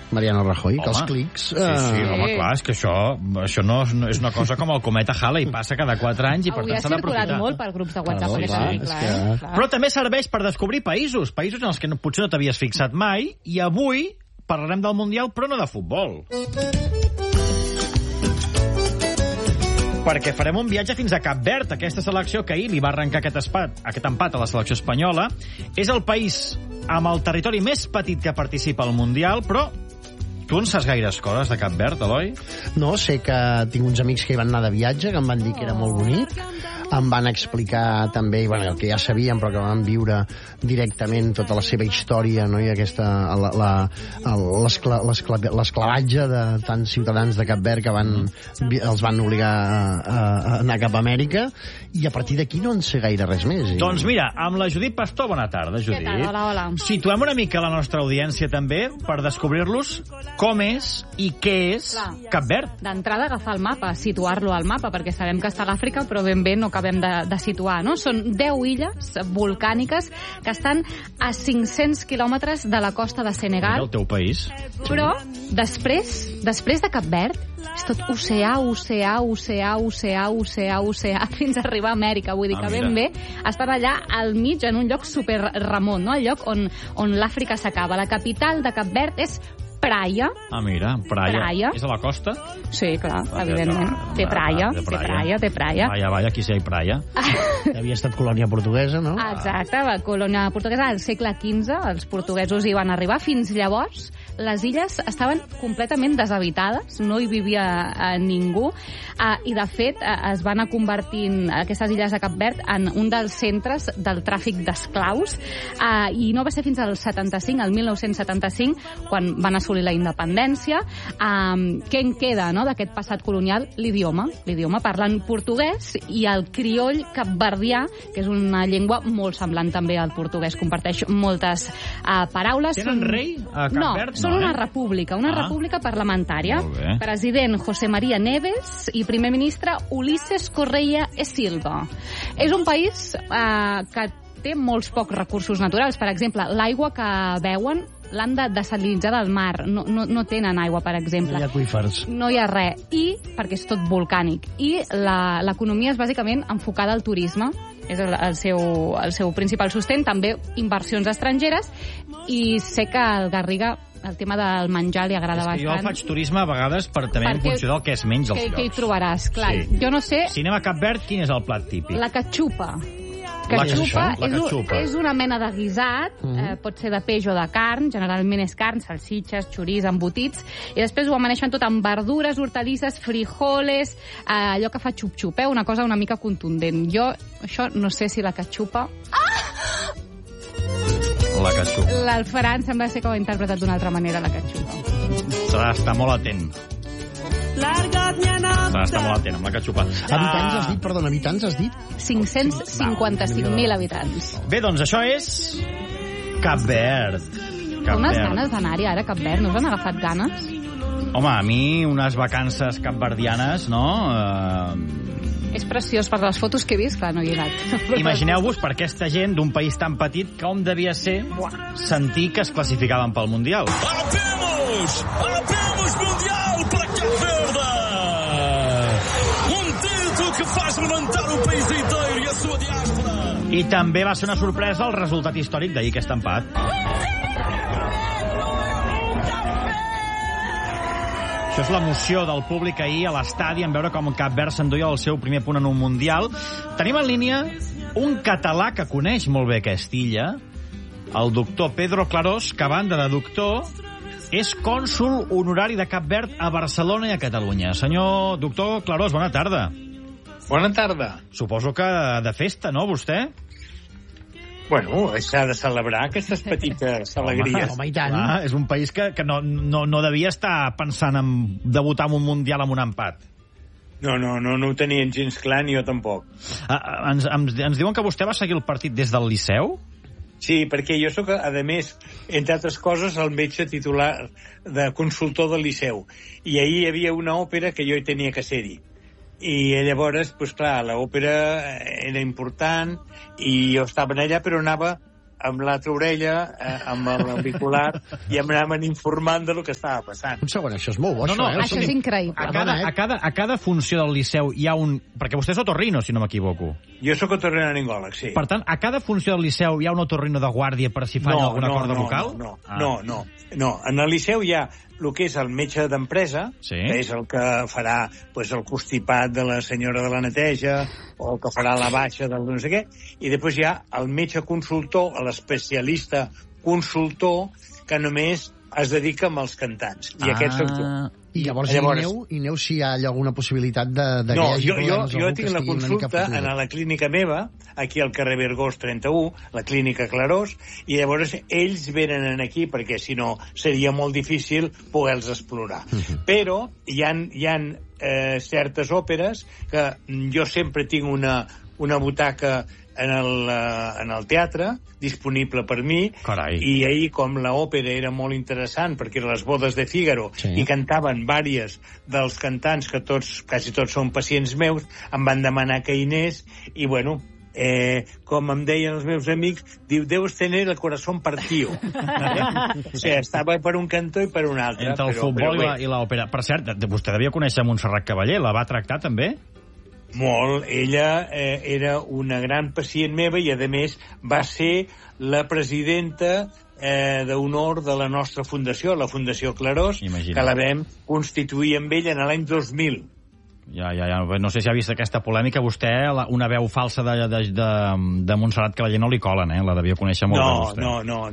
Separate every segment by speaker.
Speaker 1: Mariano Rajoy, que els clics...
Speaker 2: Sí, home, clar, és que això no és una cosa com el cometa Halley, passa cada 4 anys i per tant s'ha d'aprofitar.
Speaker 3: Avui ha circulat molt per grups de WhatsApp,
Speaker 2: clar. Però també serveix per descobrir països en els que potser no t'havies fixat mai, i avui parlarem del Mundial, però no de futbol. Perquè farem un viatge fins a Cap Verd. Aquesta selecció que ahir li va arrencar aquest empat a la selecció espanyola és el país amb el territori més petit que participa al Mundial, però tu en saps gaires coses de Cap Verd, Eloi?
Speaker 1: No, sé que tinc uns amics que hi van anar de viatge, que em van dir que era molt bonic. Em van explicar també, bueno, el que ja sabíem, però que van viure directament tota la seva història, no? I aquesta l'esclavatge de tants ciutadans de Cap Verd que els van obligar a anar cap a Amèrica, i a partir d'aquí no en sé gaire res més.
Speaker 2: Doncs mira, amb la Judit Pastor, bona tarda, Judit.
Speaker 3: Què tal? Hola, hola.
Speaker 2: Situem una mica la nostra audiència també per descobrir-los com és i què és Cap Verd.
Speaker 3: D'entrada, agafar el mapa, situar-lo al mapa, perquè sabem que està a l'Àfrica, però ben bé no acabem de situar, no? Són 10 illes volcàniques que estan a 500 quilòmetres de la costa de Senegal.
Speaker 2: Mira el teu país.
Speaker 3: Però després de Cap Verd, és tot oceà, fins a arribar a Amèrica. Vull dir que ben bé estan allà al mig, en un lloc super remot, no? El lloc on l'Àfrica s'acaba. La capital de Cap Verd és Praia.
Speaker 2: Ah, mira, Praia. És a la costa?
Speaker 3: Sí, clar, evidentment. Té praia.
Speaker 2: Vaya, aquí sí hi ha praia.
Speaker 1: Havia estat colònia portuguesa, no?
Speaker 3: Exacte, la colònia portuguesa al segle XV, els portuguesos hi van arribar. Fins llavors, les illes estaven completament deshabitades, no hi vivia ningú, i de fet es van anar convertint aquestes illes de Cap Verd en un dels centres del tràfic d'esclaus, i no va ser fins al 75, el 1975, quan van assolir la independència. Què en queda, no?, d'aquest passat colonial? L'idioma. Parlen portuguès i el crioll capverdià, que és una llengua molt semblant també al portuguès, comparteix moltes paraules.
Speaker 2: Tenen rei a Cap Verd?
Speaker 3: Són una república parlamentària. President José María Neves i primer ministre Ulises Correia e Silva. És un país que té molts pocs recursos naturals. Per exemple, l'aigua que beuen l'han de desalinitzar del mar. No tenen aigua, per exemple.
Speaker 1: No hi ha aqüífers.
Speaker 3: No hi ha res. I perquè és tot volcànic. I l'economia és bàsicament enfocada al turisme. És el seu principal sostén. També inversions estrangeres. I sé que al Garriga el tema del menjar li agrada bastant.
Speaker 2: Jo faig turisme a vegades també en funció del que es menja als llocs.
Speaker 3: Què hi trobaràs? Clar, jo no sé...
Speaker 2: Si anem a Cap Verd, quin és el plat típic?
Speaker 3: La catxupa.
Speaker 2: La catxupa
Speaker 3: és una mena de guisat, pot ser de peix o de carn, generalment és carn, salsitxes, xorís, embotits, i després ho amaneixen tot amb verdures, hortalisses, frijoles, allò que fa xup-xup, una cosa una mica contundent. Jo, això, no sé si la catxupa...
Speaker 2: La catxupa.
Speaker 3: El Ferran sembla ser que ho ha interpretat d'una altra manera, la catxupa.
Speaker 2: S'ha d'estar molt atent. S'ha d'estar molt atent amb la catxupa.
Speaker 1: Habitants has dit?
Speaker 3: 555.000 habitants.
Speaker 2: Bé, doncs això és Cap Verd.
Speaker 3: Unes ganes d'anar-hi ara a Cap Verd, no us han agafat ganes?
Speaker 2: Home, a mi unes vacances capverdianes, no?
Speaker 3: És preciós, per les fotos que he vist, clar, no hi he anat.
Speaker 2: Imagineu-vos per aquesta gent d'un país tan petit com devia ser sentir que es classificaven pel Mundial.
Speaker 4: Apenas Mundial para Cabo Verde! Títol que faz levantar o país inteiro e a sua diáspora.
Speaker 2: I també va ser una sorpresa el resultat històric d'ahir, aquest empat. Això és l'emoció del públic ahir a l'estadi en veure com Cap Verd s'enduia el seu primer punt en un Mundial. Tenim en línia un català que coneix molt bé aquesta illa, el doctor Pedro Clarós, que a banda de doctor és cònsol honorari de Cap Verd a Barcelona i a Catalunya. Senyor doctor Clarós, bona tarda.
Speaker 5: Bona tarda.
Speaker 2: Suposo que de festa, no, vostè?
Speaker 5: Bueno, s'ha de celebrar aquestes petites alegries.
Speaker 1: Home, i tant.
Speaker 2: Clar, és un país que no devia estar pensant en debutar en un Mundial amb un empat.
Speaker 5: No ho tenien gens clar, ni jo tampoc.
Speaker 2: Ens diuen que vostè va seguir el partit des del Liceu?
Speaker 5: Sí, perquè jo sóc, a més, entre altres coses, el metge titular de consultor del Liceu. I ahir hi havia una òpera que jo hi tenia que ser-hi. I llavors, doncs clar, l'òpera era important i jo estava allà, però anava amb l'altra orella, amb l'auricular, i em anaven informant de lo que estava passant.
Speaker 1: Un segon, això és molt bo,
Speaker 3: Això és increïble.
Speaker 2: A cada funció del Liceu hi ha un... Perquè vostè és otorrino, si no m'equivoco.
Speaker 5: Jo sóc otorrinolaringòleg, sí.
Speaker 2: Per tant, a cada funció del Liceu hi ha un otorrino de guàrdia per si falla alguna corda vocal?
Speaker 5: No. En el Liceu hi ha el que és el metge d'empresa, que és el que farà el constipat de la senyora de la neteja, o el que farà la baixa del no sé què, i després hi ha el metge consultor, l'especialista consultor, que només es dedica amb els cantants. I aquest soc tu.
Speaker 1: I llavors hi aneu si hi ha alguna possibilitat de que
Speaker 5: no,
Speaker 1: hi hagi problemes.
Speaker 5: Jo tinc la consulta a la clínica meva, aquí al carrer Vergós 31, la clínica Clarós, i llavors ells venen aquí perquè si no seria molt difícil poder-los explorar. Però hi ha certes òperes que jo sempre tinc una butaca en el teatre, disponible per mi.
Speaker 2: Carai.
Speaker 5: I ahir, com l'òpera era molt interessant, perquè eren les bodes de Fígaro, i cantaven vàries dels cantants, que quasi tots són pacients meus, em van demanar que hi anés, i bueno, com em deien els meus amics, diu, deus tener el corazón partido. O sigui, estava per un cantó i per un altre.
Speaker 2: Entre el futbol i l'òpera. Per cert, vostè devia conèixer Montserrat Caballé, la va tractar també?
Speaker 5: Molt. Ella era una gran pacient meva i, a més, va ser la presidenta d'honor de la nostra fundació, la Fundació Clarós, que la vam constituir amb ella en l'any 2000.
Speaker 2: Ja. No sé si ha vist aquesta polèmica. Vostè, una veu falsa de Montserrat Caballé no li colen, la devia conèixer molt bé vostè.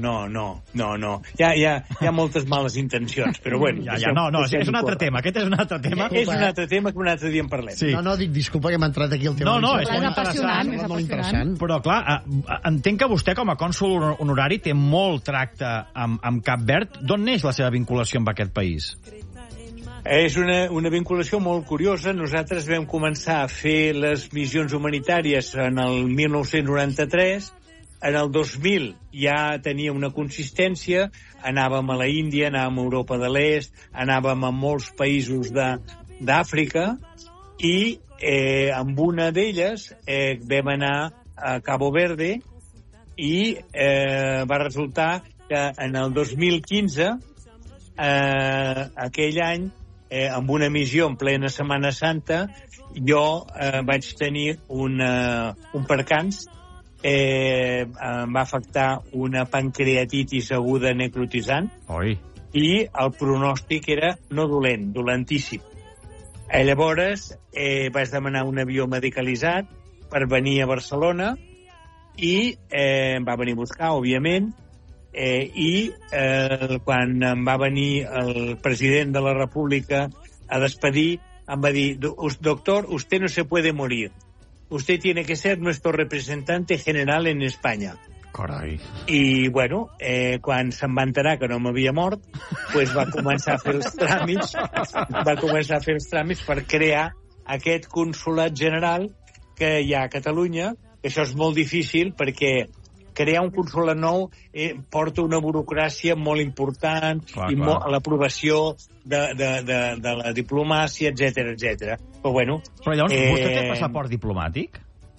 Speaker 5: No. Hi ha moltes males intencions, però bueno.
Speaker 2: És un altre tema. Aquest és un altre tema.
Speaker 5: És un altre tema que un altre dia en parlem.
Speaker 1: Sí. No, dic, disculpa que m'ha entrat aquí el tema.
Speaker 2: No, és molt interessant. Però, clar, entenc que vostè, com a cònsol honorari, té molt tracte amb Cap Verd. D'on neix la seva vinculació amb aquest país?
Speaker 5: És una vinculació molt curiosa. Nosaltres vam començar a fer les missions humanitàries en el 1993. En el 2000 ja tenia una consistència. Anàvem a la Índia, anàvem a Europa de l'Est, anàvem a molts països d'Àfrica, i amb una d'elles vam anar a Cabo Verde, i va resultar que en el 2015, aquell any, amb una missió en plena Setmana Santa, jo vaig tenir un percans, em va afectar una pancreatitis aguda necrotisant, i el pronòstic era no dolent, dolentíssim. Llavors vaig demanar un avió medicalitzat per venir a Barcelona, i em va venir a buscar, òbviament, i quan em va venir el president de la República a despedir, em va dir, doctor, usted no se puede morir. Usted tiene que ser nuestro representante general en España.
Speaker 2: Carai.
Speaker 5: I, bueno, quan se'm va enterar que no m'havia mort, pues va començar a fer els tràmits per crear aquest consolat general que hi ha a Catalunya. Això és molt difícil perquè crear un consolat nou porta una burocràcia molt important, i l'aprovació de la diplomàcia, etc. Però bueno...
Speaker 2: Però llavors, vostè té passaport diplomàtic?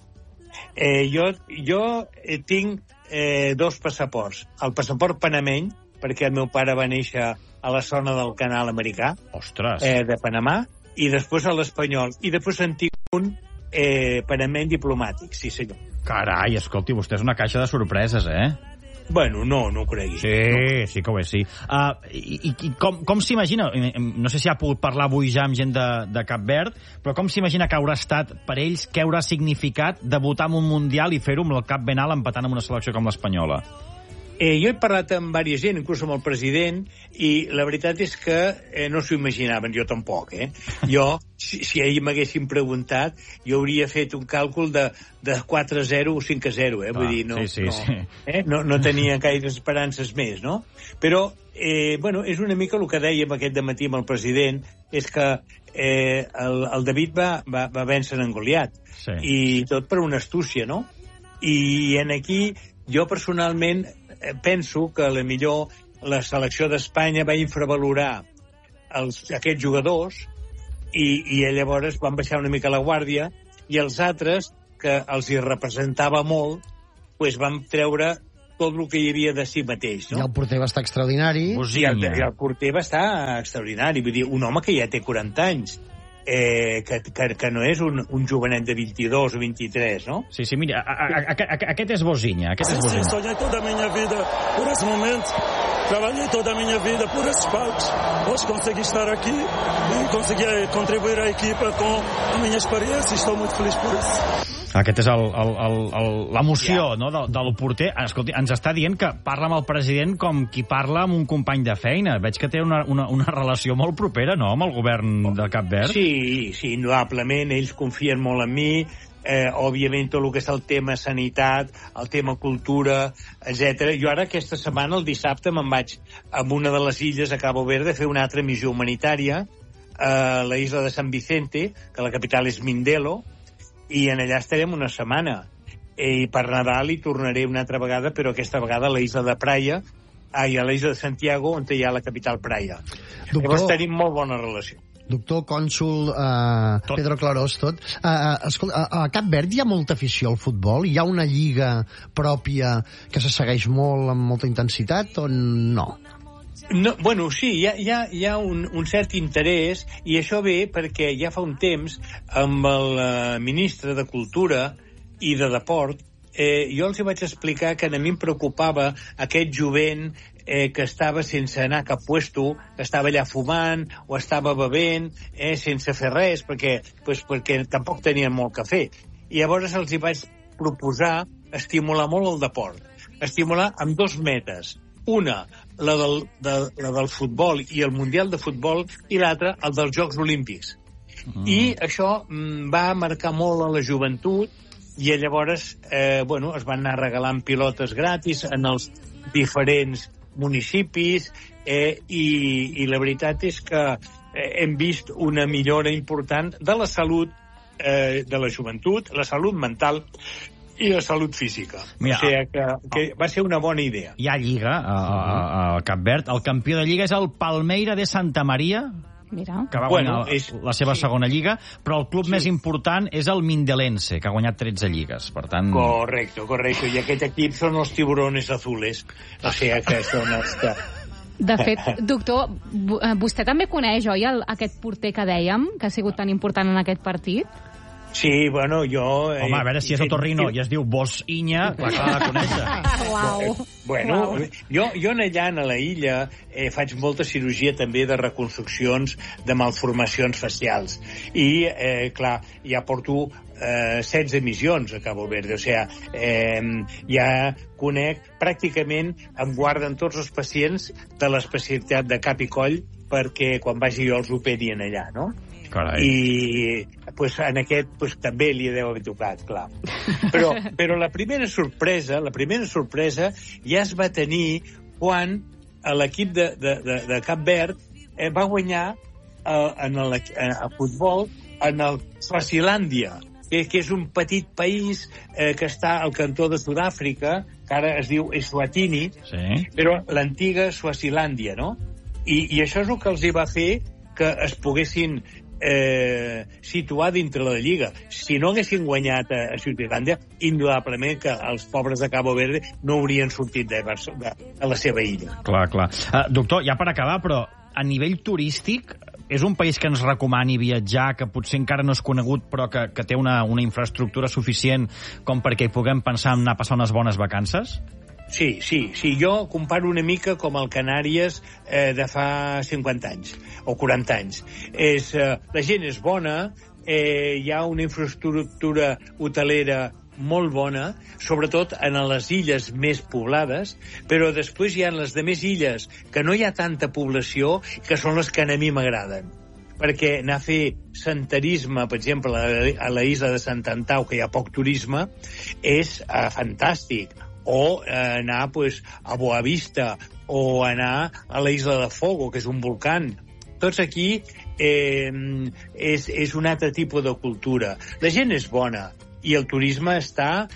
Speaker 5: Jo tinc dos passaports. El passaport panameny, perquè el meu pare va néixer a la zona del canal americà, de Panamà, i després l'espanyol. I després en tinc un panameny diplomàtic, sí senyor.
Speaker 2: Carai, escolti, vostè és una caixa de sorpreses,
Speaker 5: Bueno, no ho cregui.
Speaker 2: Sí que ho és, sí. I com s'imagina, no sé si ha pogut parlar avui ja amb gent de Cap Verd, però com s'imagina que haurà estat per ells, què haurà significat debutar en un Mundial i fer-ho amb el cap ben alt empatant amb una selecció com l'espanyola?
Speaker 5: Jo he parlat amb diversa gent, inclús amb el president, i la veritat és que no s'ho imaginaven, jo tampoc. Jo, si ahir m'haguessin preguntat, jo hauria fet un càlcul de 4-0 o 5-0, vull dir, no tenia gaires esperances més, no? Però, bueno, és una mica el que dèiem aquest dematí amb el president, és que el David va vèncer en Goliat, i tot per una astúcia, no? I aquí, jo personalment, penso que potser la selecció d'Espanya va infravalorar aquests jugadors, i llavors van baixar una mica la guàrdia, i els altres, que els hi representava molt, van treure tot el que hi havia de si mateix, no?
Speaker 1: I el porter va estar extraordinari.
Speaker 5: I el porter va estar extraordinari. Vull dir, un home que ja té 40 anys, que no és un jovenet de 22 o 23, no?
Speaker 2: Sí, mira, aquest és Bozinha,
Speaker 4: Sim, sonhei toda a minha vida por esse momento. Trabalhei toda a minha vida por esses palcos. Hoje consegui estar aqui e consegui contribuir à equipa com a minha experiência e estou muito feliz por isso.
Speaker 2: Aquest és l'emoció, no, del porter. Escolti, ens està dient que parla amb el president com qui parla amb un company de feina. Veig que té una relació molt propera, no?, amb el govern de Cap Verd.
Speaker 5: Sí, indudablement. Ells confien molt en mi. Òbviament, tot el que és el tema sanitat, el tema cultura, etc. Jo ara, aquesta setmana, el dissabte, me'n vaig a una de les illes, a Cabo Verde, a fer una altra missió humanitària a la isla de San Vicente, que la capital és Mindelo, i en allà estarem una setmana. I per Nadal hi tornaré una altra vegada, però aquesta vegada a la isla de Praia, a la isla de Santiago, on hi ha la capital Praia. Llavors tenim molt bona relació.
Speaker 1: Doctor, cònsol, Pedro Clarós, tot. Escolta, a Cap Verd hi ha molta afició al futbol? Hi ha una lliga pròpia que se segueix molt, amb molta intensitat, o no?
Speaker 5: No, bueno, sí, hi ha un cert interès, i això ve perquè ja fa un temps, amb el ministre de Cultura i de Deport, jo els vaig explicar que a mi em preocupava aquest jovent que estava sense anar a cap puesto, que estava allà fumant o estava bevent, sense fer res, perquè tampoc tenien molt que fer. I llavors els vaig proposar estimular molt el deport. Estimular amb 2 metes. Una, la del futbol i el Mundial de Futbol, i l'altra, el dels Jocs Olímpics. I això va marcar molt a la joventut, i llavors es van anar regalant pilotes gratis en els diferents municipis, i la veritat és que hem vist una millora important de la salut de la joventut, la salut mental i la salut física. Mira, o sigui que va ser una bona idea.
Speaker 2: Hi ha lliga al Cap Verd. El campió de lliga és el Palmeira de Santa Maria, que va guanyar la seva segona lliga, però el club més important és el Mindelense, que ha guanyat 13 lligues. Per tant...
Speaker 5: Correcte. I aquest equip són els Tiburones Azules. O sigui que són els que...
Speaker 3: De fet, doctor, vostè també coneix, oi, aquest porter que dèiem, que ha sigut tan important en aquest partit?
Speaker 5: Sí, bueno, jo...
Speaker 2: Home, a veure, si és el Torrino i es diu Bozinha, clar que l'ha de conèixer.
Speaker 3: Uau.
Speaker 5: Bueno, jo allà a la illa faig molta cirurgia també de reconstruccions de malformacions facials. I, clar, ja porto 16 emissions a Cabo Verde. O sigui, ja conec, pràcticament em guarden tots els pacients de l'especialitat de cap i coll perquè quan vagi jo els operien allà, no?
Speaker 2: Carai.
Speaker 5: I en aquest també li deu haver tocat, clar. Però la primera sorpresa ja es va tenir quan l'equip de Cap Verd va guanyar a futbol en el Swazilàndia, que és un petit país que està al cantó de Sud-àfrica, que ara es diu Eswatini, però l'antiga Swazilàndia, no? I això és el que els va fer que es poguessin situar dintre la Lliga. Si no haguessin guanyat a Swazilàndia, indudablement que els pobres de Cabo Verde no haurien sortit de la seva illa.
Speaker 2: Clar. Doctor, ja per acabar, però a nivell turístic és un país que ens recomani viatjar, que potser encara no és conegut, però que té una infraestructura suficient com perquè hi puguem pensar en anar a passar unes bones vacances?
Speaker 5: Sí. Jo comparo una mica com el Canàries de fa 50 anys o 40 anys. La gent és bona, hi ha una infraestructura hotelera molt bona, sobretot en les illes més poblades, però després hi ha les demés illes que no hi ha tanta població, que són les que a mi m'agraden. Perquè anar a fer senderisme, per exemple, a la isla de Sant Antau, que hi ha poc turisme, és fantàstic. O anar a Boavista, o anar a la isla de Fogo, que és un volcà. Tots aquí és un altre tipus de cultura. La gent és bona, i el turisme està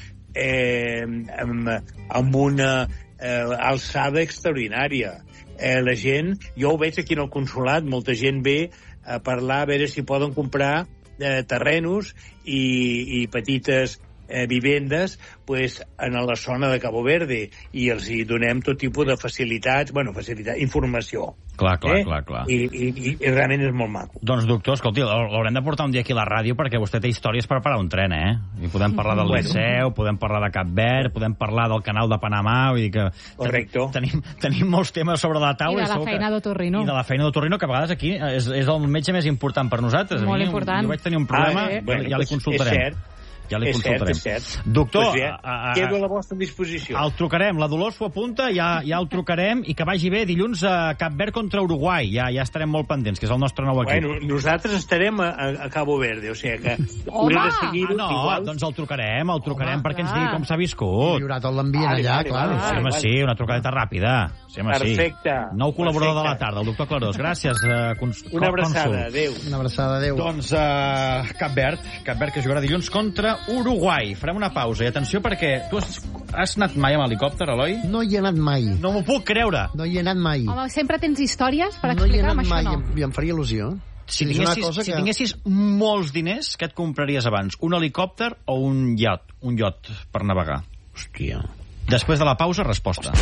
Speaker 5: amb una alçada extraordinària. La gent, jo ho veig aquí en el consolat, molta gent ve a parlar a veure si poden comprar terrenos i petites vivendes en la zona de Cabo Verde i els hi donem tot tipus de facilitats, informació.
Speaker 2: Clar.
Speaker 5: I realment és molt maco.
Speaker 2: Doncs, doctor, escolti, l'haurem de portar un dia aquí a la ràdio perquè vostè té històries per parar un tren, I podem parlar del Liceu, podem parlar de Cap Verd, podem parlar del canal de Panamà, vull dir que...
Speaker 5: Correcto.
Speaker 2: Tenim molts temes sobre la taula.
Speaker 3: I de la feina d'Otorrino.
Speaker 2: I de la feina d'Otorrino, que a vegades aquí és el metge més important per nosaltres.
Speaker 3: Molt important.
Speaker 2: Jo vaig tenir un problema, ja li consultarem.
Speaker 5: És cert.
Speaker 2: Doctor,
Speaker 5: quedo a la vostra disposició.
Speaker 2: El trucarem, la Dolors ho apunta, ja el trucarem, i que vagi bé dilluns a Cap Verd contra Uruguai. Ja estarem molt pendents, que és el nostre nou equip.
Speaker 5: Bueno, nosaltres estarem a Cabo Verde, o sigui que haurem de seguir-ho igual.
Speaker 2: Doncs el trucarem perquè ens digui com s'ha viscut.
Speaker 1: Hi haurà tot l'ambient allà, clar.
Speaker 2: Sí, una trucadeta ràpida.
Speaker 5: Perfecte.
Speaker 2: Nou col·laborador de la tarda, el doctor Clarós. Gràcies,
Speaker 5: una abraçada, adéu.
Speaker 1: Una abraçada, adéu.
Speaker 2: Doncs Cap Verd, que jugarà dilluns contra Uruguai. Farem una pausa. I atenció perquè tu has anat mai amb helicòpter, Eloi?
Speaker 1: No hi he anat mai.
Speaker 2: No m'ho puc creure.
Speaker 1: No hi he anat mai.
Speaker 3: Home, sempre tens històries per explicar, amb això no.
Speaker 1: I em faria il·lusió.
Speaker 2: Si tinguessis molts diners, què et compraries abans? Un helicòpter o un iot per navegar?
Speaker 1: Hòstia.
Speaker 2: Després de la pausa, resposta.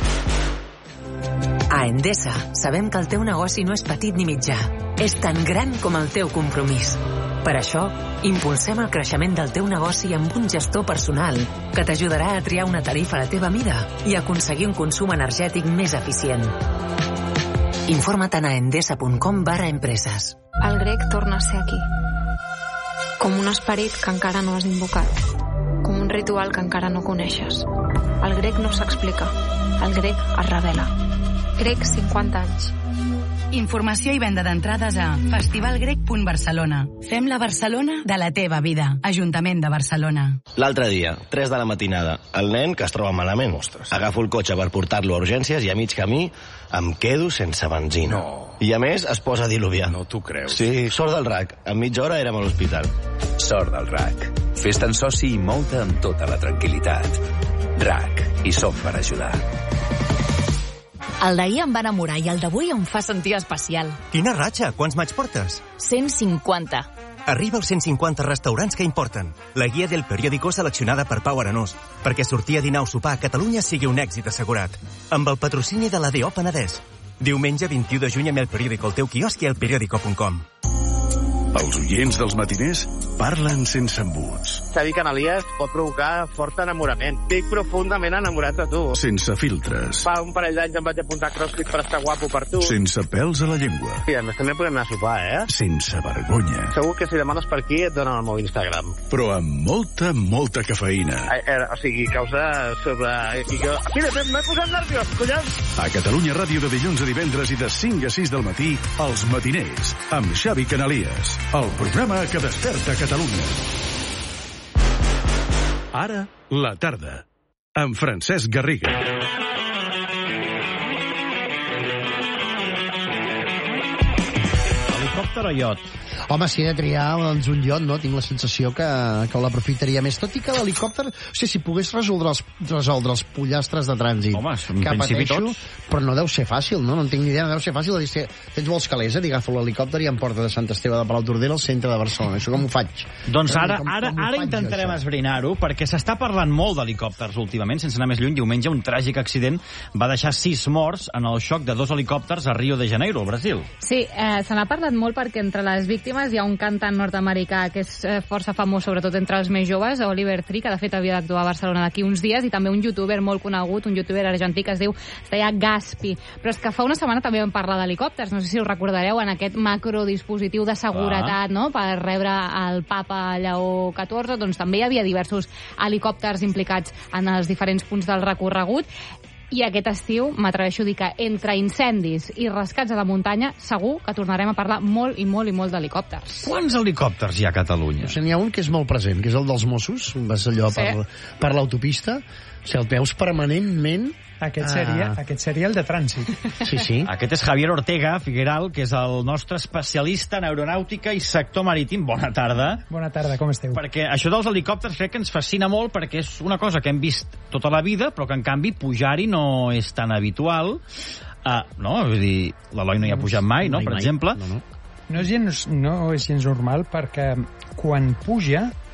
Speaker 6: A Endesa sabem que el teu negoci no és petit ni mitjà. És tan gran com el teu compromís. Per això, impulsem el creixement del teu negoci amb un gestor personal que t'ajudarà a triar una tarifa a la teva mida i aconseguir un consum energètic més eficient. Informa't a endesa.com/empreses.
Speaker 7: El grec torna a ser aquí. Com un esperit que encara no has invocat. Com un ritual que encara no coneixes. El grec no s'explica. El grec es revela. Grec 50 anys.
Speaker 8: Informació i venda d'entrades a festivalgrec.barcelona. Fem la Barcelona de la teva vida. Ajuntament de Barcelona.
Speaker 9: L'altre dia, 3 de la matinada, el nen que es troba malament. Ostres. Agafo el cotxe per portar-lo a urgències i a mig camí em quedo sense benzina.
Speaker 10: No.
Speaker 9: I a més es posa a diluviar.
Speaker 10: No t'ho creus.
Speaker 9: Sí, sort del RAC. En mitja hora érem a l'hospital.
Speaker 10: Sort del RAC. Fes-te'n soci i mou-te amb tota la tranquil·litat. RAC. I som per ajudar.
Speaker 11: El d'ahir em va enamorar i el d'avui em fa sentir especial.
Speaker 12: Quina ratxa! Quants maig portes?
Speaker 11: 150.
Speaker 12: Arriba als 150 restaurants que importen. La guia del periòdico seleccionada per Pau Arenós, perquè sortir a dinar o sopar a Catalunya sigui un èxit assegurat. Amb el patrocini de l'ADO Penedès. Diumenge 21 de juny amb el periòdico al teu quiosc i al periòdico.com.
Speaker 13: Els oients dels matiners parlen sense embuts.
Speaker 14: S'ha dit que en Elias pot provocar fort enamorament. Estic profundament enamorat de tu.
Speaker 13: Sense filtres.
Speaker 14: Fa un parell d'anys em vaig apuntar a CrossFit per estar guapo per tu.
Speaker 13: Sense pèls a la llengua.
Speaker 14: I a més també podem anar a sopar,
Speaker 13: Sense vergonya.
Speaker 14: Segur que si demanes per aquí et donen el meu Instagram.
Speaker 13: Però amb molta cafeïna.
Speaker 14: O sigui, causa sobre... Mira, m'he posat nerviós, collons!
Speaker 13: A Catalunya Ràdio de dilluns a divendres i de 5 a 6 del matí, Els Matiners, amb Xavi Canalies. El programa que desperta Catalunya. Ara, la tarda, amb Francesc Garriga.
Speaker 2: Helicòpter o iot?
Speaker 1: Home, si he de triar doncs, un iot, no? Tinc la sensació que l'aprofitaria més. Tot i que l'helicòpter, si pogués resoldre els pollastres de trànsit,
Speaker 2: home, que pateixo,
Speaker 1: però no deu ser fàcil, no? No en tinc ni idea, no deu ser fàcil. Tens vols calés, agafo l'helicòpter i em porta de Sant Esteve de Palautordera al centre de Barcelona. Això com ho faig?
Speaker 2: Doncs ara intentarem esbrinar-ho, perquè s'està parlant molt d'helicòpters últimament, sense anar més lluny. Diumenge un tràgic accident va deixar 6 morts en el xoc de 2 helicòpters a Rio de Janeiro, al Brasil.
Speaker 3: Sí, se n'ha parlat molt perquè entre les víctimes hi ha un cantant nord-americà que és força famós, sobretot entre els més joves, Oliver Tree, que de fet havia d'actuar a Barcelona d'aquí uns dies, i també un youtuber molt conegut, un youtuber argentí que es deia Gaspi. Però és que fa una setmana també vam parlar d'helicòpters, no sé si us recordareu, en aquest macrodispositiu de seguretat, no?, per rebre el papa Lleó XIV, doncs també hi havia diversos helicòpters implicats en els diferents punts del recorregut. I aquest estiu, m'atreveixo a dir que entre incendis i rescats a la muntanya, segur que tornarem a parlar molt d'helicòpters.
Speaker 2: Quants helicòpters hi ha a Catalunya?
Speaker 1: O sigui, n'hi ha un que és molt present, que és el dels Mossos, vas allò per l'autopista, o sigui, el veus permanentment.
Speaker 15: Aquest seria el de trànsit.
Speaker 1: Sí.
Speaker 2: Aquest és Javier Ortega Figueral, que és el nostre especialista en aeronàutica i sector marítim. Bona tarda.
Speaker 15: Bona tarda, com esteu?
Speaker 2: Perquè això dels helicòpters crec que ens fascina molt, perquè és una cosa que hem vist tota la vida, però que en canvi pujar-hi no és tan habitual. No, vull dir, l'Eloi no hi ha pujat mai, no? Per exemple.
Speaker 15: No és gens normal, perquè quan puja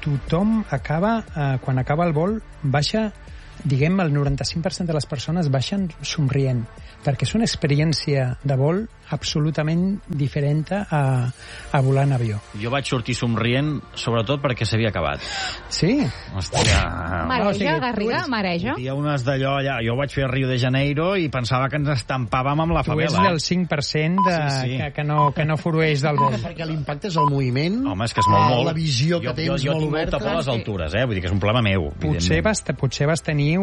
Speaker 15: tothom acaba, quan acaba el vol, baixa, diguem, el 95% de les persones baixen somrient, perquè és una experiència de vol absolutament diferent a volar en avió.
Speaker 2: Jo vaig sortir somrient, sobretot perquè s'havia acabat.
Speaker 15: Sí?
Speaker 2: Hòstia...
Speaker 3: Mareja, Garriga, mareja?
Speaker 2: Hi ha unes d'allò allà... Jo vaig fer a Rio de Janeiro i pensava que ens estampàvem amb la favela.
Speaker 15: Tu ets del 5% que no frueix del vol.
Speaker 1: Perquè l'impacte és el moviment.
Speaker 2: Home, és que és molt.
Speaker 1: La visió que tens molt oberta.
Speaker 2: Jo tinc molta por a les altures, vull dir que és un problema meu.
Speaker 15: Potser vas tenir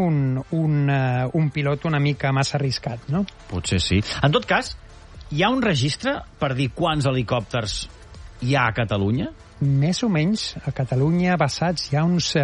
Speaker 15: un pilot una mica massa arriscat, no?
Speaker 2: Potser sí. En tot cas, hi ha un registre per dir quants helicòpters hi ha a Catalunya?
Speaker 15: Més o menys, a Catalunya basats hi ha uns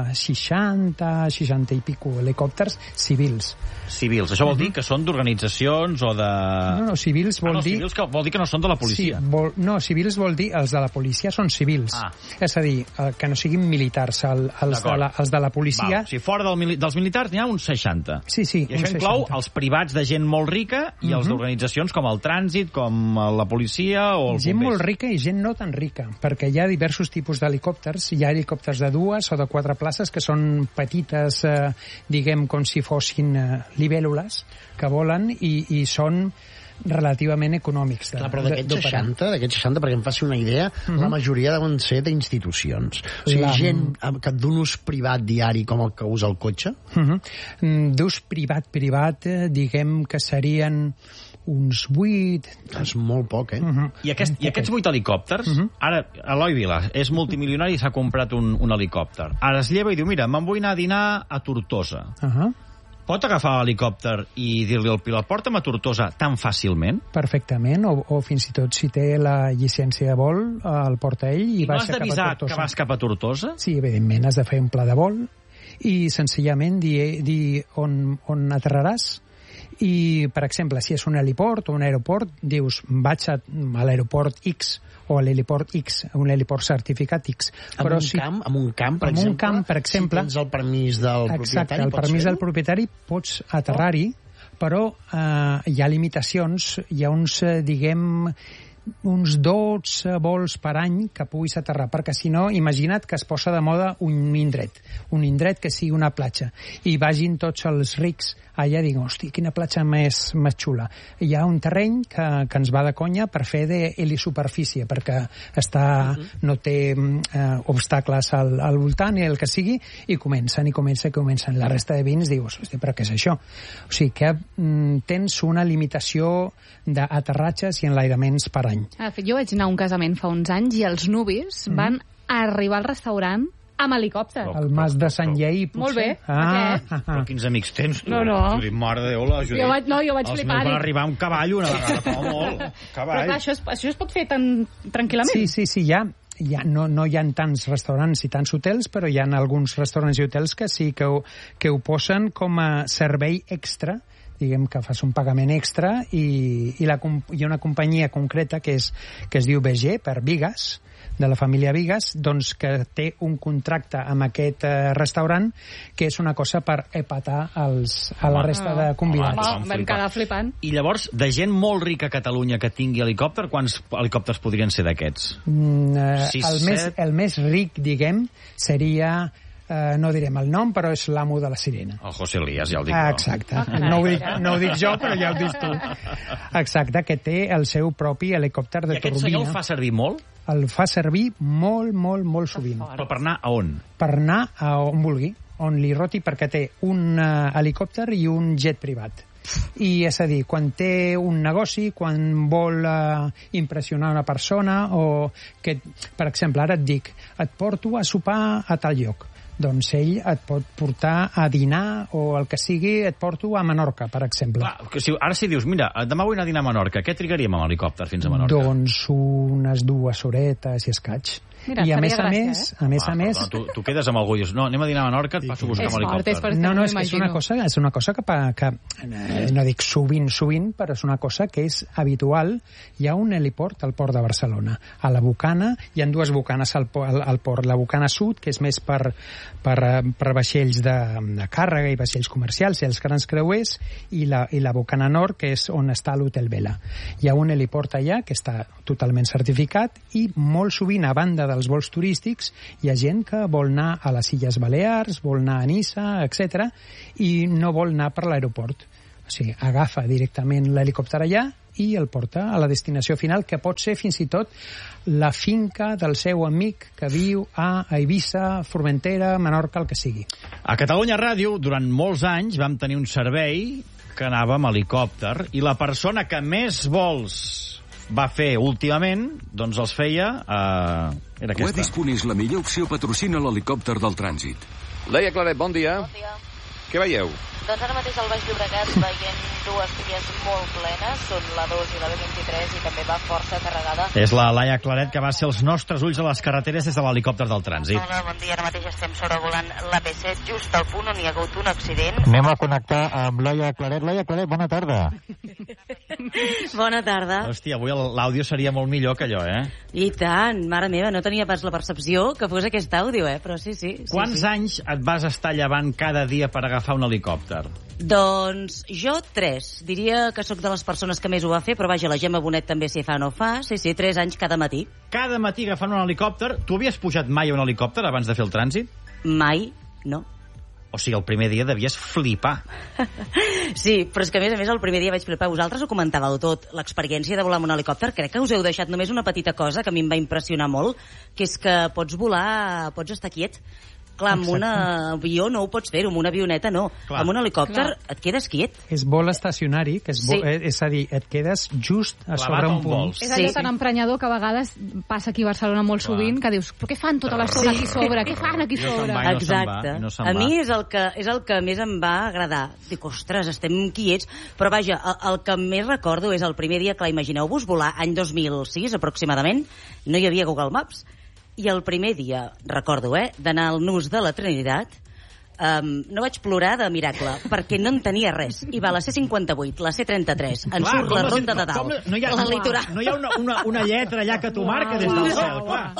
Speaker 15: 60 i pico helicòpters civils.
Speaker 2: Civils, això vol dir que són d'organitzacions o de...
Speaker 15: No, civils vol dir...
Speaker 2: Civils vol dir que no són de la policia.
Speaker 15: Sí, civils vol dir els de la policia són civils. És a dir, que no siguin militars. Els de la policia...
Speaker 2: O sigui, fora dels militars n'hi ha uns 60.
Speaker 15: Sí.
Speaker 2: I això inclou els privats de gent molt rica i els d'organitzacions com el Trànsit, com la policia o els bombers.
Speaker 15: Gent molt rica i gent no tan rica, perquè hi ha diversos tipus d'helicòpters. Hi ha helicòpters de 2 o de 4 places que són petites, diguem, com si fossin libèl·lules, que volen i són relativament econòmics.
Speaker 1: Clar, però d'aquests 60, perquè em faci una idea, la majoria deuen ser d'institucions. O sigui, gent d'un ús privat diari com el que usa el cotxe?
Speaker 15: D'ús privat, diguem que serien uns 8...
Speaker 1: És molt poc, eh?
Speaker 2: I aquests 8 helicòpters, ara Eloi Vila és multimilionari i s'ha comprat un helicòpter. Ara es lleva i diu, mira, me'n vull anar a dinar a Tortosa. Pot agafar l'helicòpter i dir-li al pilot, porta'm a Tortosa tan fàcilment?
Speaker 15: Perfectament, o fins i tot si té la llicència de vol, el porta ell i baixa cap a Tortosa.
Speaker 2: I no has d'avisar que vas cap a Tortosa?
Speaker 15: Sí, evidentment, has de fer un pla de vol i senzillament dir on aterraràs. I, per exemple, si és un heliport o un aeroport, dius, vaig a l'aeroport X o a l'heliport X, un heliport certificat X.
Speaker 1: Però en un camp, per exemple, si tens el permís del propietari,
Speaker 15: exacte, el permís del propietari, pots aterrar-hi, però hi ha limitacions, hi ha uns, diguem, uns 12 vols per any que puguis aterrar, perquè si no, imagina't que es posa de moda un indret que sigui una platja, i vagin tots els rics allà i diguin, hosti, quina platja més xula. Hi ha un terreny que ens va de conya per fer d'helisuperfície, perquè no té obstacles al voltant i el que sigui, i comencen. La resta de vins dius, hosti, però què és això? O sigui que tens una limitació d'aterratges i enlairaments per any.
Speaker 3: De fet, jo vaig anar a un casament fa uns anys i els nuvis van arribar al restaurant amb helicòpter.
Speaker 15: El Mas de Sant Llei, potser.
Speaker 3: Molt bé.
Speaker 2: Però quins amics tens, tu?
Speaker 3: No.
Speaker 2: Judit, mare de Déu, la Judit.
Speaker 3: Jo vaig flipar.
Speaker 2: Els meus van arribar un cavall una vegada, com molt.
Speaker 3: Però clar, això es pot fer tan tranquil·lament?
Speaker 15: Sí, no hi ha tants restaurants i tants hotels, però hi ha alguns restaurants i hotels que sí que ho posen com a servei extra, diguem que fas un pagament extra i hi ha una companyia concreta que es diu BG, per Vigas, de la família Vigas, doncs que té un contracte amb aquest restaurant que és una cosa per epatar a la resta de convidats.
Speaker 3: Vam quedar flipant.
Speaker 2: I llavors, de gent molt rica a Catalunya que tingui helicòpter, quants helicòpters podrien ser d'aquests?
Speaker 15: El més ric, diguem, seria... no direm el nom, però és l'amo de la sirena.
Speaker 2: El José Elías, ja ho dic jo.
Speaker 15: Exacte. No ho dic jo, però ja ho dius tu. Exacte, que té el seu propi helicòpter de turbina.
Speaker 2: I aquest senyor el fa servir molt?
Speaker 15: El fa servir molt sovint.
Speaker 2: Però per anar a on?
Speaker 15: Per anar a on vulgui, on li roti, perquè té un helicòpter i un jet privat. I és a dir, quan té un negoci, quan vol impressionar una persona, o que, per exemple, ara et dic, et porto a sopar a tal lloc, doncs ell et pot portar a dinar o el que sigui, et porto a Menorca, per exemple.
Speaker 2: Clar, ara si dius, mira, demà vull anar a dinar a Menorca, què trigaríem amb l'helicòpter fins a Menorca?
Speaker 15: Doncs unes 2 horetes i escaig.
Speaker 3: Mira,
Speaker 15: i a més a més...
Speaker 2: Tu quedes amb algú i dius, no, anem a dinar a Menorca, et passo a buscar amb l'helicòpter.
Speaker 15: No, és que és una cosa que no dic sovint, però és una cosa que és habitual. Hi ha un heliport al port de Barcelona. A la Bocana, hi ha 2 bocanes al port. La Bocana Sud, que és més per per vaixells de càrrega i vaixells comercials i els grans creuers, i la bocana nord, que és on està l'Hotel Vela. Hi ha un heliport allà que està totalment certificat, i molt sovint, a banda dels vols turístics, hi ha gent que vol anar a les Illes Balears, vol anar a Niça, etc., i no vol anar per l'aeroport. O sigui, agafa directament l'helicòpter allà i el porta a la destinació final, que pot ser fins i tot la finca del seu amic que viu a Eivissa, Formentera, Menorca, el que sigui.
Speaker 2: A Catalunya Ràdio, durant molts anys, vam tenir un servei que anava amb helicòpter, i la persona que més vols va fer últimament, doncs els feia... era aquesta.
Speaker 16: Web Dispone és la millor opció, patrocina l'helicòpter del trànsit.
Speaker 17: Leia Claret, bon dia.
Speaker 18: Bon dia.
Speaker 17: Què veieu?
Speaker 18: Doncs ara mateix al Baix Llobregat veiem dues vies molt plenes, són la 2 i la B23, i també va força carregada.
Speaker 2: És la Laia Claret, que va ser els nostres ulls a les carreteres des de l'helicòpter del trànsit.
Speaker 18: Hola, bon dia. Ara mateix estem sobrevolant la B7, just al punt on hi ha hagut un accident.
Speaker 19: Anem a connectar amb Laia Claret. Laia Claret, bona tarda.
Speaker 18: Bona tarda.
Speaker 2: Hòstia, avui l'àudio seria molt millor que allò,
Speaker 18: I tant, mare meva, no tenia pas la percepció que fos aquest àudio, però sí.
Speaker 2: Quants anys et vas estar llevant cada dia per agafar un helicòpter?
Speaker 18: Doncs jo 3. Diria que sóc de les persones que més ho va fer, però vaja, la Gemma Bonet també s'hi fa, no fa. Sí, 3 anys cada matí.
Speaker 2: Cada matí agafant un helicòpter. Tu havies pujat mai a un helicòpter abans de fer el trànsit?
Speaker 18: Mai, no.
Speaker 2: O sigui, el primer dia devies flipar.
Speaker 18: Sí, però és que a més el primer dia vaig flipar. Vosaltres ho comentàveu tot, l'experiència de volar amb un helicòpter. Crec que us heu deixat només una petita cosa que a mi em va impressionar molt, que és que pots volar, pots estar quiet. Clar, amb un avió no ho pots fer, amb una avioneta no. Clar. Amb un helicòpter et quedes quiet.
Speaker 15: És vol estacionari, que és a dir, et quedes just a sobre un punt.
Speaker 3: És allò tan emprenyador que a vegades passa aquí a Barcelona molt sovint, que dius, però què fan tota l'estona aquí sobre? Què fan aquí sobre?
Speaker 18: Exacte. A mi és el que més em va agradar. Dic, ostres, estem quiets. Però vaja, el que més recordo és el primer dia, clar, imagineu-vos volar, any 2006 aproximadament, no hi havia Google Maps. I el primer dia, recordo, d'anar al Nus de la Trinitat, no vaig plorar de miracle, perquè no en tenia res. I va la C58, la C33, en surt la Ronda de Dalt, la litoral.
Speaker 2: No hi ha una lletra allà que t'ho marca des del cel,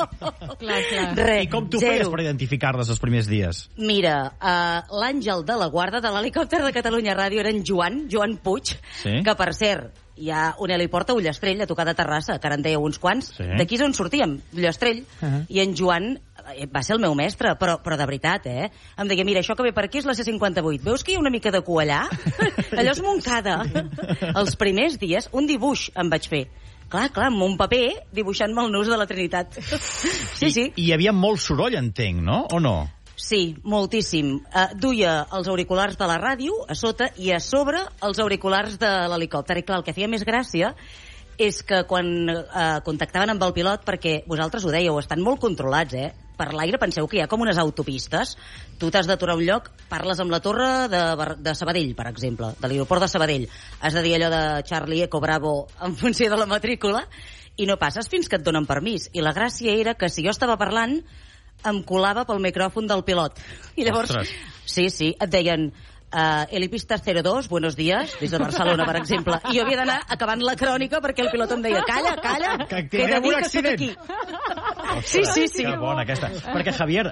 Speaker 2: clar. I com t'ho feies per identificar-les els primers dies?
Speaker 18: Mira, l'àngel de la guarda de l'helicòpter de Catalunya Ràdio era en Joan Puig, que per cert, hi ha un heliport a Ullastrell, a tocar de Terrassa, que ara en deia uns quants. D'aquí és on sortíem, Ullastrell. I en Joan va ser el meu mestre, però de veritat, em deia, mira, això que ve per aquí és la C58. Veus que hi ha una mica de cua allà? Allò és Montcada. Els primers dies, un dibuix em vaig fer. Clar, amb un paper, dibuixant-me el Nus de la Trinitat. Sí.
Speaker 2: I hi havia molt soroll, entenc, no? O no?
Speaker 18: Sí, moltíssim. Duia els auriculars de la ràdio a sota i a sobre els auriculars de l'helicòpter. I clar, el que feia més gràcia és que quan contactaven amb el pilot, perquè vosaltres ho dèieu, estan molt controlats, per l'aire penseu que hi ha com unes autopistes. Tu t'has d'aturar un lloc, parles amb la torre de Sabadell, per exemple, de l'aeroport de Sabadell. Has de dir allò de Charlie Eco Bravo en funció de la matrícula i no passes fins que et donen permís. I la gràcia era que si jo estava parlant em colava pel micròfon del pilot. I llavors, sí, et deien Helipistas 02, buenos días, des de Barcelona, per exemple. I jo havia d'anar acabant la crònica perquè el pilot em deia, calla, que he de dir que soc aquí. Sí.
Speaker 2: Que bona aquesta. Perquè, Javier,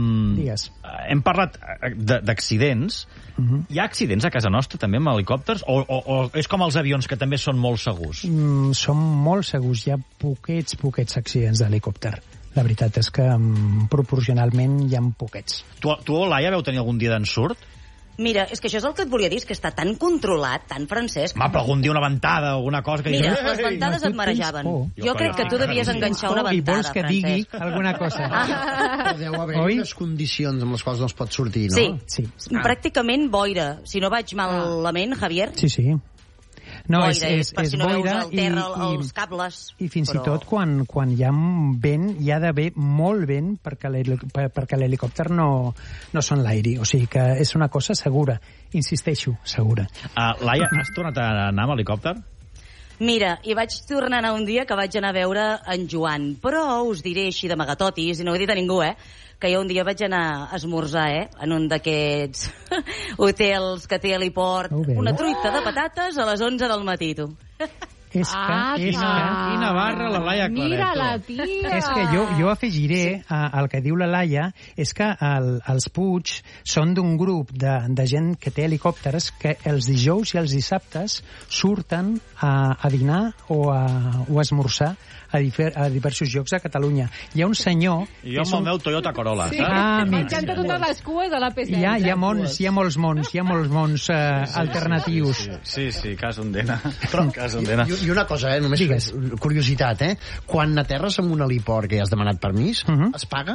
Speaker 2: hem parlat d'accidents. Hi ha accidents a casa nostra també amb helicòpters? O és com els avions, que també són molt segurs?
Speaker 15: Són molt segurs. Hi ha poquets accidents d'helicòpter. La veritat és que proporcionalment hi ha poquets.
Speaker 2: Tu o Laia veu tenir algun dia d'ensurt?
Speaker 18: Mira, és que això és el que et volia dir, és que està tan controlat, tan francès...
Speaker 2: Però algun dia una ventada o alguna cosa...
Speaker 18: Mira, les ventades et marejaven. Jo crec que tu devies enganxar una ventada,
Speaker 15: i vols que digui alguna cosa.
Speaker 1: Deu haver unes condicions amb les quals no es pot sortir, no?
Speaker 18: Sí. Pràcticament boira. Si no vaig malament, Javier...
Speaker 15: Sí. No,
Speaker 18: boira, és si no
Speaker 15: boira
Speaker 18: veus el terra, els cables...
Speaker 15: I fins i tot quan hi ha vent, hi ha d'haver molt vent perquè l'helicòpter no s'enlairi. O sigui que és una cosa segura. Insisteixo, segura.
Speaker 2: Laia, has tornat a anar amb helicòpter?
Speaker 18: Mira, hi vaig tornar a anar un dia que vaig anar a veure en Joan, però us diré així d'amagatotis, i no ho he dit a ningú, que jo un dia vaig anar a esmorzar, en un d'aquests hotels que té a l'Hiport, una truita de patates a les 11 del matí, tu.
Speaker 2: Quina barra la Laia Claret.
Speaker 3: Mira la tia!
Speaker 15: És que jo afegiré el que diu la Laia, és que els Puig són d'un grup de gent que té helicòpters que els dijous i els dissabtes surten a dinar o a esmorzar a diversos llocs de Catalunya. Hi ha un senyor...
Speaker 2: Jo amb el meu Toyota Corolla,
Speaker 3: saps? M'encanta totes les cues de la P16.
Speaker 15: Hi ha molts mons alternatius.
Speaker 2: Sí, cas Ondena.
Speaker 1: I una cosa, només curiositat, quan aterres en un heliport que ja has demanat permís, es paga?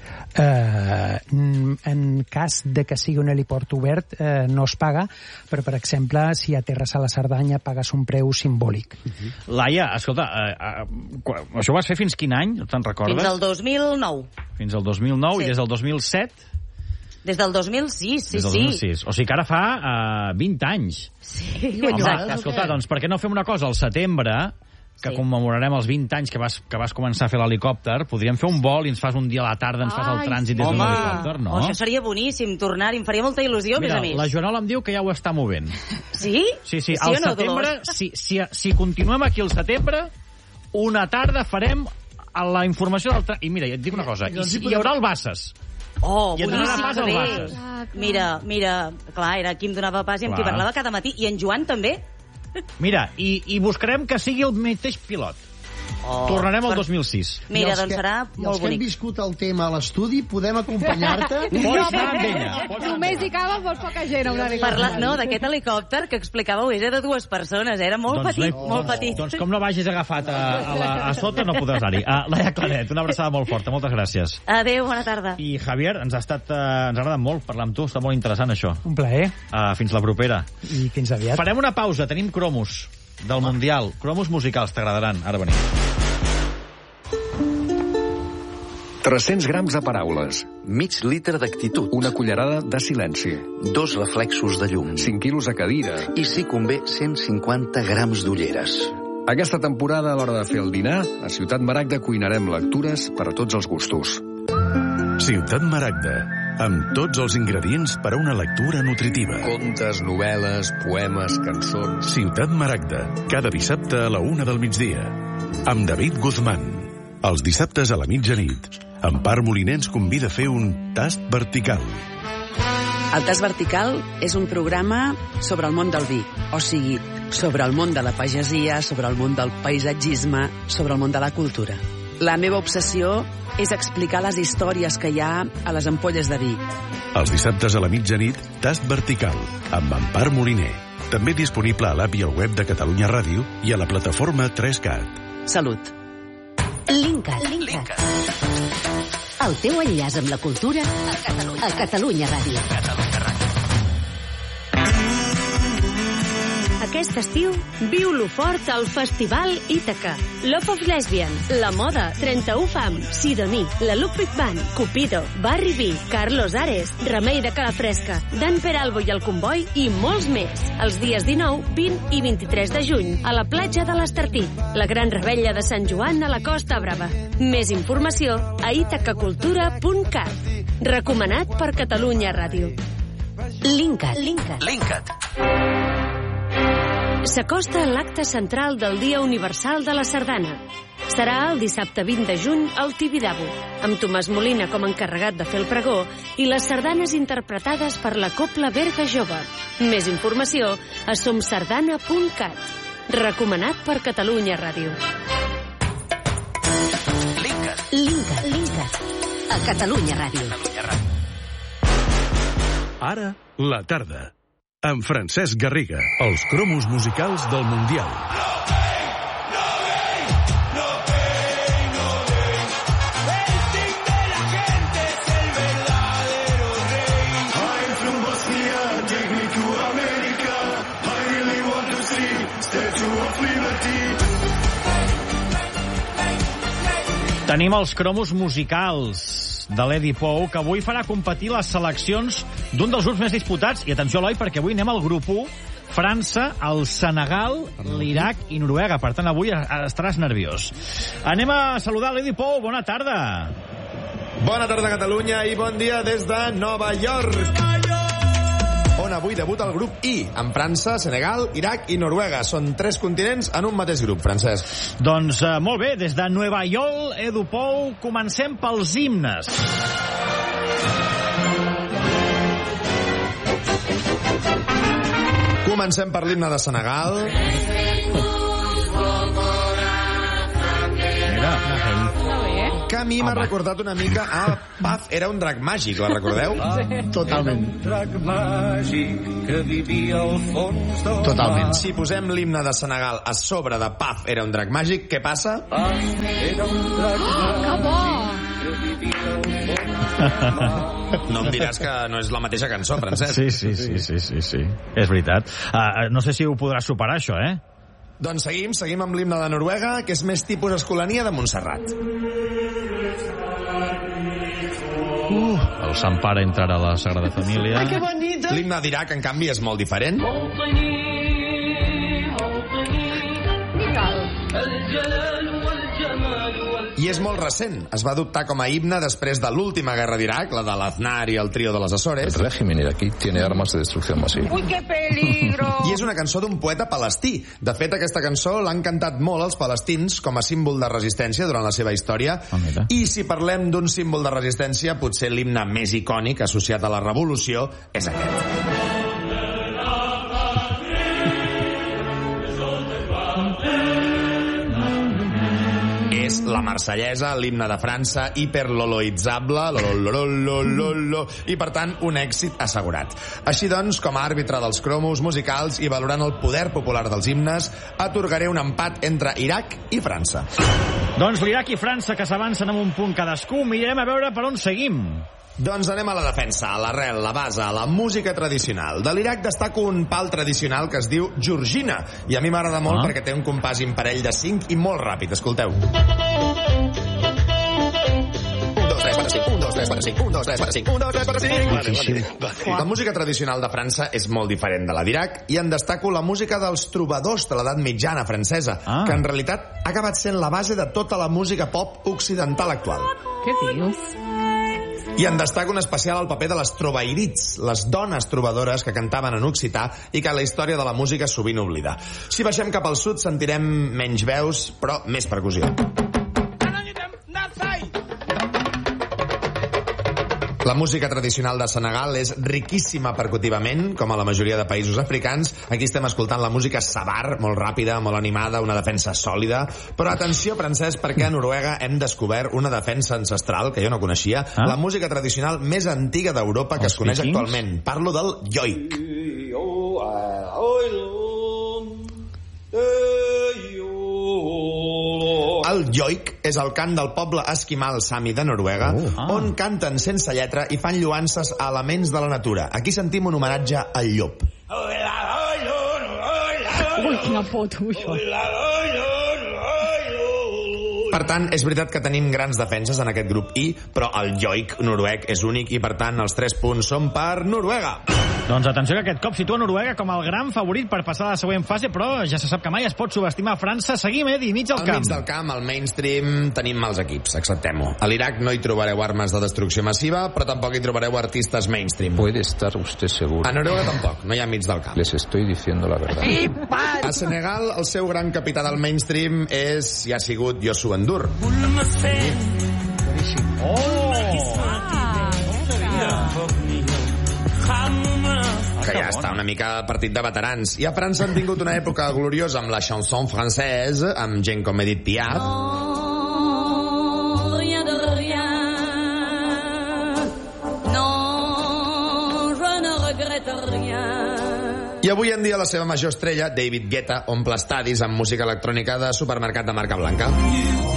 Speaker 15: En cas de que sigui un heliport obert no es paga, però per exemple si aterres a la Cerdanya pagues un preu simbòlic.
Speaker 2: Laia, escolta, això ho vas fer fins quin any? Te'n recordes?
Speaker 18: Fins al 2009.
Speaker 2: Fins al 2009 i des del 2007?
Speaker 18: Des del 2006, sí.
Speaker 2: Des del 2006. O sigui que ara fa 20 anys.
Speaker 18: Sí,
Speaker 2: exacte. Escolta, doncs per què no fem una cosa al setembre, que commemorarem els 20 anys que vas començar a fer l'helicòpter, podríem fer un vol i ens fas un dia a la tarda, ens fas el trànsit des d'un helicòpter, no?
Speaker 18: Això seria boníssim, tornar-hi, em faria molta il·lusió,
Speaker 2: Mira,
Speaker 18: a més.
Speaker 2: La Joanola em diu que ja ho està movent.
Speaker 18: Sí?
Speaker 2: Sí, al setembre, si continuem aquí al setembre, una tarda farem la informació del trànsit. I mira, et dic una cosa, hi haurà el Bassas.
Speaker 18: Oh,
Speaker 2: i et donarà pas al Bassas.
Speaker 18: Mira, clar, era qui em donava pas i amb qui parlava cada matí, i en Joan també.
Speaker 2: Mira, i buscarem que sigui el mateix pilot. Tornarem al 2006.
Speaker 18: Mira, doncs serà molt bonic.
Speaker 1: I els que hem viscut el tema a l'estudi, podem acompanyar-te?
Speaker 2: Pots anar amb ella.
Speaker 3: Només hi caben molt poca gent a un helicòpter.
Speaker 18: No, d'aquest helicòpter que explicàveu, era de 2 persones, era molt petit, molt petit.
Speaker 2: Doncs com no vagis agafat a sota, no podràs anar-hi. Laia Claret, una abraçada molt forta, moltes gràcies.
Speaker 18: Adéu, bona tarda.
Speaker 2: I Javier, ens ha agradat molt parlar amb tu, està molt interessant això.
Speaker 15: Un plaer.
Speaker 2: Fins la propera.
Speaker 15: I fins aviat.
Speaker 2: Farem una pausa, tenim cromos del Mundial, cromos musicals, t'agradaran, ara venim.
Speaker 16: 300 grams de paraules.
Speaker 20: Mig litre d'actitud.
Speaker 16: Una cullerada de silenci.
Speaker 20: 2 reflexos de llum.
Speaker 16: 5 quilos de cadira.
Speaker 20: I si convé, 150 grams d'ulleres.
Speaker 16: Aquesta temporada, a l'hora de fer el dinar, a Ciutat Maragda cuinarem lectures per a tots els gustos.
Speaker 13: Ciutat Maragda, amb tots els ingredients per a una lectura nutritiva.
Speaker 16: Contes, novel·les, poemes, cançons...
Speaker 13: Ciutat Maragda, cada dissabte a la 1 del migdia. Amb David Guzmán. Els dissabtes a la mitjanit, Empar Moliner ens convida a fer un tast vertical.
Speaker 21: El Tast Vertical és un programa sobre el món del vi, o sigui, sobre el món de la pagesia, sobre el món del paisatgisme, sobre el món de la cultura. La meva obsessió és explicar les històries que hi ha a les ampolles de vi.
Speaker 13: Els dissabtes a la mitjanit, Tast Vertical, amb Empar Moliner. També disponible a l'app i al web de Catalunya Ràdio i a la plataforma 3CAT.
Speaker 21: Salut.
Speaker 22: Linkat. El teu enllaç amb la cultura a Catalunya Ràdio.
Speaker 23: Aquest estiu, viu-lo fort al Festival Ítaca. Love of Lesbian, La Moda, 31 Fam, Sidoní, La Ludwig Band, Cupido, Barry B, Carlos Ares, Remei de Calafresca, Dan Peralbo i el Comboi i molts més. Els dies 19, 20 i 23 de juny a la platja de l'Estartit, la gran revetlla de Sant Joan a la Costa Brava. Més informació a itacacultura.cat. Recomanat per Catalunya Ràdio.
Speaker 22: Linkat.
Speaker 23: S'acosta l'acte central del Dia Universal de la Sardana. Serà el dissabte 20 de juny al Tibidabo, amb Tomàs Molina com a encarregat de fer el pregó i les sardanes interpretades per la Copla Berga Jove. Més informació a somsardana.cat. Recomanat per Catalunya Ràdio.
Speaker 22: Linkat. A Catalunya Ràdio.
Speaker 13: Ara, la tarda. Amb Francesc Garriga, els cromos musicals del Mundial.
Speaker 2: Tenim els cromos musicals de l'Edi Pou, que avui farà competir les seleccions d'un dels grups més disputats. I atenció, Eloi, perquè avui anem al grup 1, França, el Senegal, l'Iraq i Noruega. Per tant, avui estaràs nerviós. Anem a saludar l'Edi Pou. Bona tarda.
Speaker 24: Bona tarda, Catalunya, i bon dia des de Nova York, on
Speaker 4: fan avui debut al grup I, amb França, Senegal, Iraq i Noruega. Són 3 continents en un mateix grup, Francesc.
Speaker 2: Doncs molt bé, des de Nueva York, Edu Pou, comencem pels himnes.
Speaker 4: Comencem per l'himne de Senegal. Que a mi m'ha recordat una mica a Paf era un drac màgic, la recordeu?
Speaker 1: Totalment.
Speaker 4: Totalment. Si posem l'himne de Senegal a sobre de Paf era un drac màgic, què passa?
Speaker 3: Que bo!
Speaker 4: No em diràs que no és la mateixa cançó, Francesc.
Speaker 2: Sí. És veritat. No sé si ho podràs superar, això, eh?
Speaker 4: Doncs seguim amb l'himne de Noruega, que és més tipus escolania de Montserrat.
Speaker 2: El Sant Pare entrarà a la Sagrada Família.
Speaker 4: Ai, que bonita! L'himne d'Iraq, en canvi, és molt diferent. I és molt recent. Es va adoptar com a himne després de l'última guerra d'Iraq, la de l'Aznar i el trio de les Açores.
Speaker 16: El régimen iraquí tiene armas de destrucción masiva.
Speaker 3: Ui, que peligro!
Speaker 4: I és una cançó d'un poeta palestí. De fet, aquesta cançó l'han cantat molt els palestins com a símbol de resistència durant la seva història. I si parlem d'un símbol de resistència, potser l'himne més icònic associat a la revolució és aquest. És la Marsellesa, l'himne de França, hiperloloitzable, i per tant un èxit assegurat. Així doncs, com a àrbitre dels cromos musicals i valorant el poder popular dels himnes, atorgaré un empat entre Iraq i França.
Speaker 2: Doncs l'Iraq i França, que s'avancen amb un punt cadascú, mirem a veure per on seguim.
Speaker 4: Doncs anem a la defensa, a l'arrel, la base, a la música tradicional. De l'Iraq destaco un pal tradicional que es diu Georgina, i a mi m'agrada molt perquè té un compàs imparell de 5 i molt ràpid. Escolteu. 1, 2, 3, 4, 5, 1, 2, 3, 4, 5, 1, 2, 3, 4, 5, 1, 2, 3, 4, 5. La música tradicional de França és molt diferent de la d'Iraq i en destaco la música dels trobadors de l'edat mitjana francesa, que en realitat ha acabat sent la base de tota la música pop occidental actual.
Speaker 3: Què dius?
Speaker 4: I en destaca un especial al paper de les trobairits, les dones trobadores que cantaven en occità i que la història de la música sovint oblida. Si baixem cap al sud sentirem menys veus, però més percussió. La música tradicional de Senegal és riquíssima percutivament, com a la majoria de països africans. Aquí estem escoltant la música sabar, molt ràpida, molt animada, una defensa sòlida. Però atenció, Francesc, perquè a Noruega hem descobert una defensa ancestral que jo no coneixia, la música tradicional més antiga d'Europa que es coneix actualment. Parlo del joik. El joik és el cant del poble esquimal sami de Noruega, on canten sense lletra i fan lloances a elements de la natura. Aquí sentim un homenatge al llop.
Speaker 3: Ui, quina foto, això.
Speaker 4: Per tant, és veritat que tenim grans defenses en aquest grup I, però el joik noruec és únic i, per tant, els 3 punts són per Noruega.
Speaker 2: Doncs atenció que aquest cop situa Noruega com el gran favorit per passar a la següent fase, però ja se sap que mai es pot subestimar França. Seguim, Edi, mig del camp.
Speaker 4: Al mig del camp, al mainstream, tenim mals equips, acceptem-ho. A l'Iraq no hi trobareu armes de destrucció massiva, però tampoc hi trobareu artistes mainstream.
Speaker 16: Puede estar usted seguro.
Speaker 4: A Noruega tampoc, no hi ha mig del camp.
Speaker 16: Les estoy diciendo la verdad.
Speaker 4: A Senegal, el seu gran capità del mainstream és i ha sigut Youssou N'Dour. Que ja està una mica partit de veterans. I a França han tingut una època gloriosa amb la chanson française, amb gent com Edith Piaf. I avui en dia la seva major estrella, David Guetta, omple estadis amb música electrònica de supermercat de marca blanca.